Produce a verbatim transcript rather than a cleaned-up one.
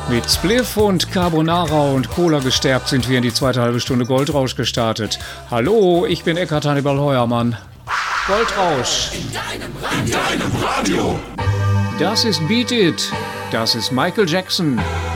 Mit Spliff und Carbonara und Cola gestärkt sind wir in die zweite halbe Stunde Goldrausch gestartet. Hallo, ich bin Eckhard Hannibal Heuermann. Goldrausch. In deinem Radio. In deinem Radio. Das ist Beat It. Das ist Michael Jackson.